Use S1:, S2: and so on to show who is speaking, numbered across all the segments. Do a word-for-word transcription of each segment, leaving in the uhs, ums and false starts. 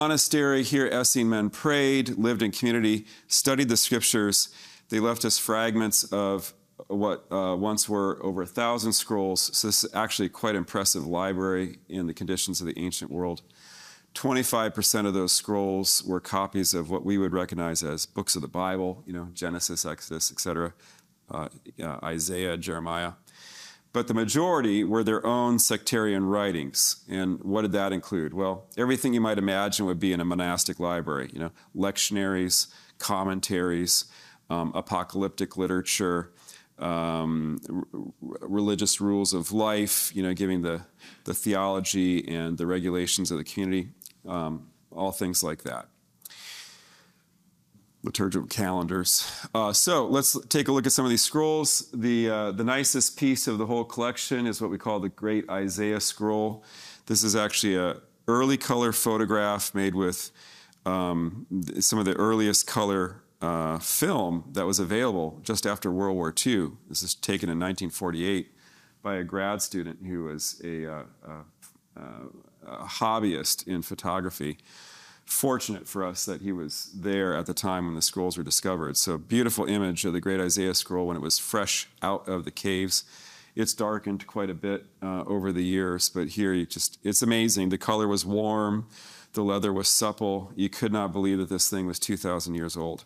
S1: Monastery here, Essene men prayed, lived in community, studied the scriptures. They left us fragments of what uh, once were over a thousand scrolls. So this is actually quite impressive library in the conditions of the ancient world. twenty-five percent of those scrolls were copies of what we would recognize as books of the Bible, you know, Genesis, Exodus, et cetera, uh, uh, Isaiah, Jeremiah. But the majority were their own sectarian writings. And what did that include? Well, everything you might imagine would be in a monastic library, you know, lectionaries, commentaries, um, apocalyptic literature, um, religious rules of life, you know, giving the, the theology and the regulations of the community, um, all things like that. Liturgical calendars. Uh, so let's take a look at some of these scrolls. The, uh, the nicest piece of the whole collection is what we call the Great Isaiah Scroll. This is actually an early color photograph made with um, some of the earliest color uh, film that was available just after World War Two. This is taken in nineteen forty-eight by a grad student who was a, uh, uh, a hobbyist in photography. Fortunate for us that he was there at the time when the scrolls were discovered. So beautiful image of the Great Isaiah Scroll when it was fresh out of the caves. It's darkened quite a bit uh, over the years, but here you just, it's amazing. The color was warm, the leather was supple. You could not believe that this thing was two thousand years old.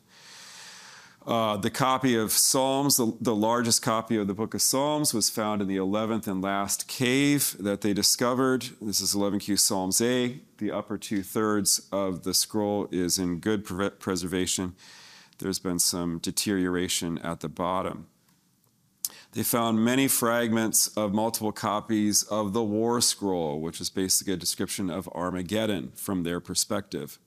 S1: Uh, the copy of Psalms, the, the largest copy of the book of Psalms, was found in the eleventh and last cave that they discovered. This is eleven Q Psalms A. The upper two-thirds of the scroll is in good pre preservation. There's been some deterioration at the bottom. They found many fragments of multiple copies of the War Scroll, which is basically a description of Armageddon from their perspective.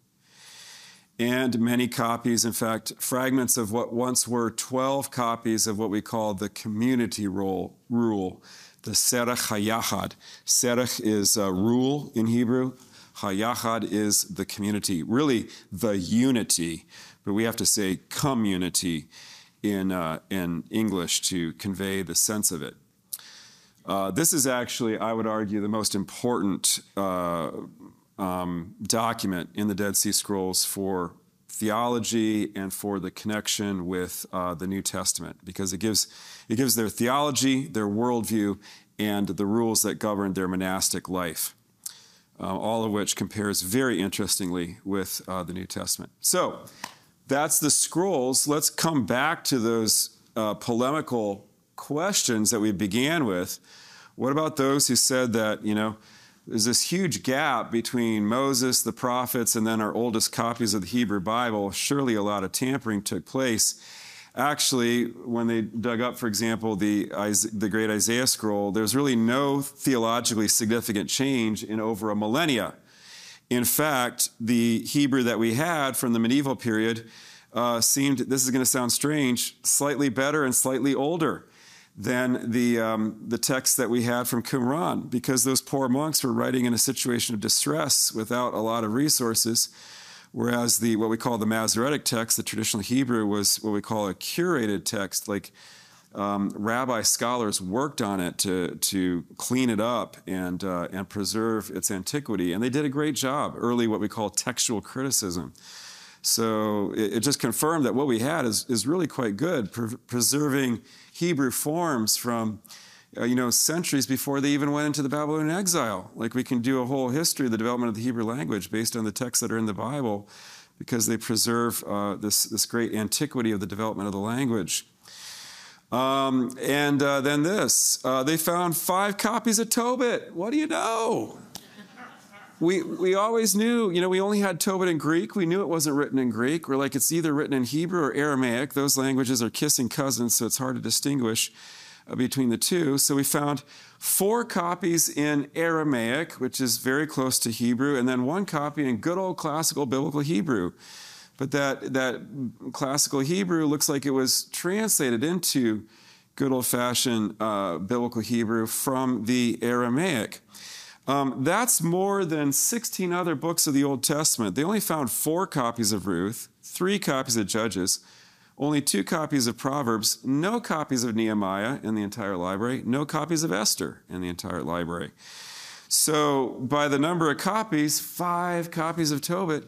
S1: And many copies, in fact, fragments of what once were twelve copies of what we call the community rule, rule the Serach HaYachad. Serach is uh, rule in Hebrew. HaYachad is the community, really the unity, but we have to say community in, uh, in English to convey the sense of it. Uh, this is actually, I would argue, the most important uh, Um, document in the Dead Sea Scrolls for theology and for the connection with uh, the New Testament, because it gives, it gives their theology, their worldview, and the rules that govern their monastic life, uh, all of which compares very interestingly with uh, the New Testament. So that's the scrolls. Let's come back to those uh, polemical questions that we began with. What about those who said that, you know, there's this huge gap between Moses, the prophets, and then our oldest copies of the Hebrew Bible? Surely a lot of tampering took place. Actually, when they dug up, for example, the, the Great Isaiah Scroll, there's really no theologically significant change in over a millennia. In fact, the Hebrew that we had from the medieval period uh, seemed, this is going to sound strange, slightly better and slightly older than the, um, the text that we had from Qumran, because those poor monks were writing in a situation of distress without a lot of resources, whereas the what we call the Masoretic text, the traditional Hebrew, was what we call a curated text. Like um, rabbi scholars worked on it to, to clean it up and, uh, and preserve its antiquity, and they did a great job. Early what we call textual criticism. So it, it just confirmed that what we had is, is really quite good, pre preserving Hebrew forms from, uh, you know, centuries before they even went into the Babylonian exile. Like, we can do a whole history of the development of the Hebrew language based on the texts that are in the Bible, because they preserve uh, this, this great antiquity of the development of the language. Um, and uh, then this, uh, they found five copies of Tobit. What do you know? We, we always knew, you know, we only had Tobit in Greek. We knew it wasn't written in Greek. We're like, it's either written in Hebrew or Aramaic. Those languages are kissing cousins, so it's hard to distinguish uh, between the two. So we found four copies in Aramaic, which is very close to Hebrew, and then one copy in good old classical biblical Hebrew. But that, that classical Hebrew looks like it was translated into good old-fashioned uh, biblical Hebrew from the Aramaic. Um, that's more than sixteen other books of the Old Testament. They only found four copies of Ruth, three copies of Judges, only two copies of Proverbs, no copies of Nehemiah in the entire library, no copies of Esther in the entire library. So by the number of copies, five copies of Tobit